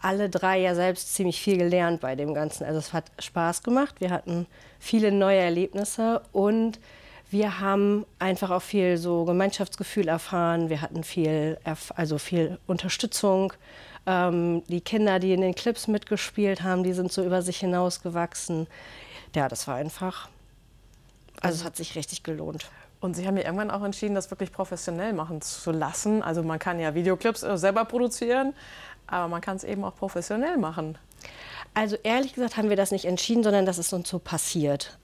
alle drei ja selbst ziemlich viel gelernt bei dem Ganzen. Also es hat Spaß gemacht, wir hatten viele neue Erlebnisse und wir haben einfach auch viel so Gemeinschaftsgefühl erfahren. Wir hatten viel Unterstützung. Die Kinder, die in den Clips mitgespielt haben, die sind so über sich hinausgewachsen. Ja, das war einfach, also es hat sich richtig gelohnt. Und Sie haben ja irgendwann auch entschieden, das wirklich professionell machen zu lassen. Also man kann ja Videoclips selber produzieren, aber man kann es eben auch professionell machen. Also ehrlich gesagt haben wir das nicht entschieden, sondern das ist uns so passiert.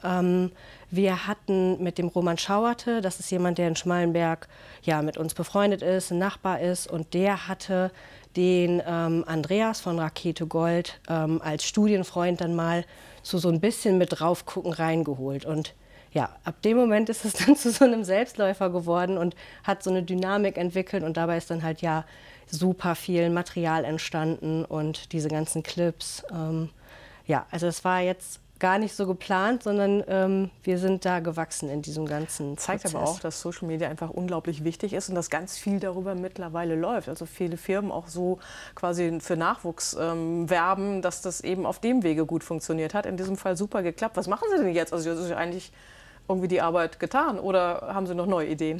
Wir hatten mit dem Roman Schauerte, das ist jemand, der in Schmallenberg ja, mit uns befreundet ist, ein Nachbar ist, und der hatte den Andreas von Rakete Gold als Studienfreund dann mal so ein bisschen mit draufgucken reingeholt. Und ja, ab dem Moment ist es dann zu so einem Selbstläufer geworden und hat so eine Dynamik entwickelt, und dabei ist dann halt ja super viel Material entstanden und diese ganzen Clips. Ja, also es war jetzt gar nicht so geplant, sondern wir sind da gewachsen in diesem ganzen Prozess. Zeigt aber auch, dass Social Media einfach unglaublich wichtig ist und dass ganz viel darüber mittlerweile läuft. Also viele Firmen auch so quasi für Nachwuchs werben, dass das eben auf dem Wege gut funktioniert hat. In diesem Fall super geklappt. Was machen Sie denn jetzt? Also das ist ja eigentlich irgendwie die Arbeit getan, oder haben Sie noch neue Ideen?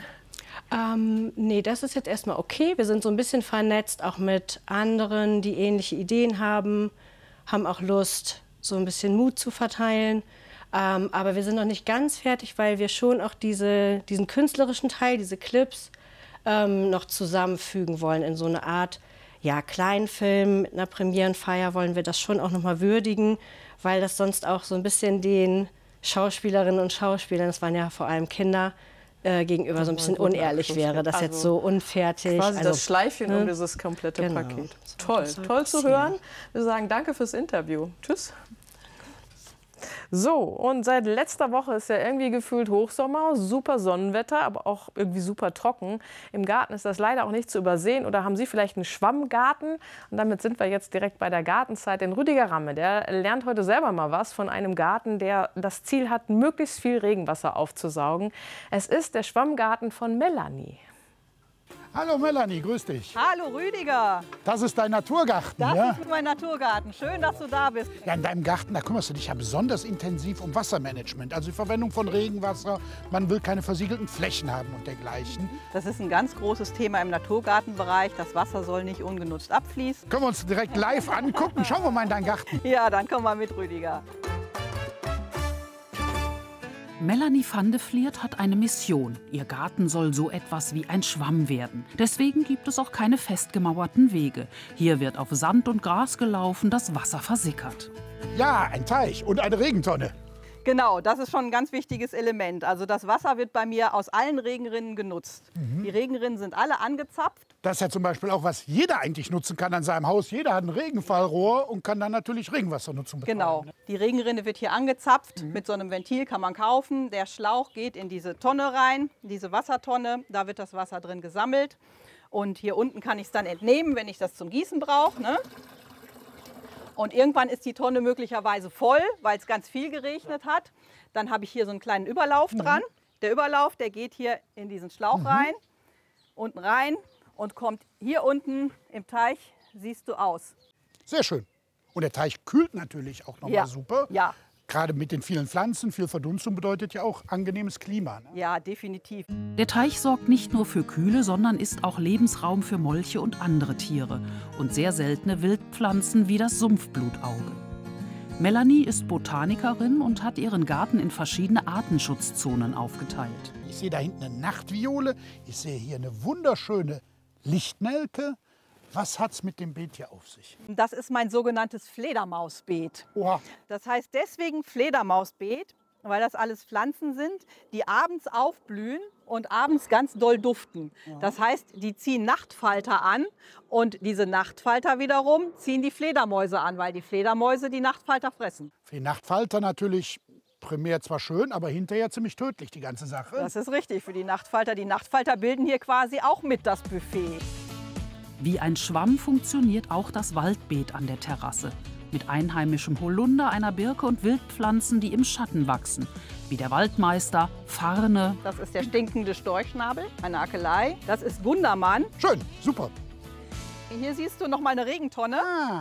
Nee, das ist jetzt erstmal okay. Wir sind so ein bisschen vernetzt, auch mit anderen, die ähnliche Ideen haben auch Lust, so ein bisschen Mut zu verteilen. Aber wir sind noch nicht ganz fertig, weil wir schon auch diesen künstlerischen Teil, diese Clips, noch zusammenfügen wollen in so eine Art ja, Kleinfilm. Mit einer Premierenfeier wollen wir das schon auch noch mal würdigen, weil das sonst auch so ein bisschen den Schauspielerinnen und Schauspielern, das waren ja vor allem Kinder, gegenüber so ein bisschen unehrlich wäre, das jetzt so unfertig. Quasi das Schleifchen um dieses komplette Paket. Toll, toll zu hören. Wir sagen danke fürs Interview. Tschüss. So, und seit letzter Woche ist ja irgendwie gefühlt Hochsommer, super Sonnenwetter, aber auch irgendwie super trocken. Im Garten ist das leider auch nicht zu übersehen. Oder haben Sie vielleicht einen Schwammgarten? Und damit sind wir jetzt direkt bei der Gartenzeit. Denn Rüdiger Ramme, der lernt heute selber mal was von einem Garten, der das Ziel hat, möglichst viel Regenwasser aufzusaugen. Es ist der Schwammgarten von Melanie. Hallo Melanie, grüß dich. Hallo Rüdiger. Das ist dein Naturgarten, Das ja? ist mein Naturgarten. Schön, dass du da bist. Ja, in deinem Garten, da kümmerst du dich ja besonders intensiv um Wassermanagement. Also die Verwendung von Regenwasser. Man will keine versiegelten Flächen haben und dergleichen. Das ist ein ganz großes Thema im Naturgartenbereich. Das Wasser soll nicht ungenutzt abfließen. Können wir uns direkt live angucken? Schauen wir mal in deinen Garten. Ja, dann komm mal mit, Rüdiger. Melanie van de Vliert hat eine Mission. Ihr Garten soll so etwas wie ein Schwamm werden. Deswegen gibt es auch keine festgemauerten Wege. Hier wird auf Sand und Gras gelaufen, das Wasser versickert. Ja, ein Teich und eine Regentonne. Genau, das ist schon ein ganz wichtiges Element. Also das Wasser wird bei mir aus allen Regenrinnen genutzt. Die Regenrinnen sind alle angezapft. Das ist ja zum Beispiel auch, was jeder eigentlich nutzen kann an seinem Haus. Jeder hat ein Regenfallrohr und kann dann natürlich Regenwassernutzung betreiben. Genau, die Regenrinne wird hier angezapft. Mit so einem Ventil kann man kaufen. Der Schlauch geht in diese Tonne rein, diese Wassertonne. Da wird das Wasser drin gesammelt. Und hier unten kann ich es dann entnehmen, wenn ich das zum Gießen brauche, ne? Und irgendwann ist die Tonne möglicherweise voll, weil es ganz viel geregnet hat. Dann habe ich hier so einen kleinen Überlauf dran. Der Überlauf, der geht hier in diesen Schlauch rein, unten rein und kommt hier unten im Teich, siehst du, aus. Sehr schön. Und der Teich kühlt natürlich auch nochmal super. Ja. Gerade mit den vielen Pflanzen, viel Verdunstung bedeutet ja auch angenehmes Klima. Ne? Ja, definitiv. Der Teich sorgt nicht nur für Kühle, sondern ist auch Lebensraum für Molche und andere Tiere und sehr seltene Wildpflanzen wie das Sumpfblutauge. Melanie ist Botanikerin und hat ihren Garten in verschiedene Artenschutzzonen aufgeteilt. Ich sehe da hinten eine Nachtviole, ich sehe hier eine wunderschöne Lichtnelke. Was hat's mit dem Beet hier auf sich? Das ist mein sogenanntes Fledermausbeet. Oha. Das heißt deswegen Fledermausbeet, weil das alles Pflanzen sind, die abends aufblühen und abends ganz doll duften. Das heißt, die ziehen Nachtfalter an und diese Nachtfalter wiederum ziehen die Fledermäuse an, weil die Fledermäuse die Nachtfalter fressen. Für die Nachtfalter natürlich primär zwar schön, aber hinterher ziemlich tödlich, die ganze Sache. Das ist richtig für die Nachtfalter. Die Nachtfalter bilden hier quasi auch mit das Buffet. Wie ein Schwamm funktioniert auch das Waldbeet an der Terrasse. Mit einheimischem Holunder, einer Birke und Wildpflanzen, die im Schatten wachsen. Wie der Waldmeister, Farne. Das ist der stinkende Storchschnabel, eine Akelei. Das ist Gundermann. Schön, super. Hier siehst du noch mal eine Regentonne.